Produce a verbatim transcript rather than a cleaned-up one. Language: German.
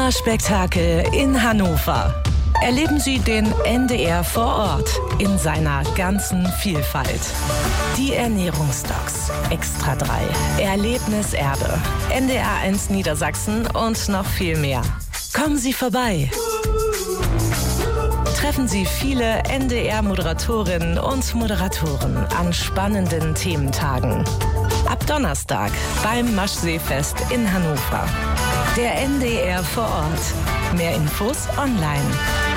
Sommerspektakel in Hannover. Erleben Sie den N D R vor Ort in seiner ganzen Vielfalt. Die Ernährungsdocs, Extra drei, Erlebnis Erde, N D R eins Niedersachsen und noch viel mehr. Kommen Sie vorbei. Treffen Sie viele N D R-Moderatorinnen und Moderatoren an spannenden Thementagen. Ab Donnerstag beim Maschseefest in Hannover. Der N D R vor Ort. Mehr Infos online.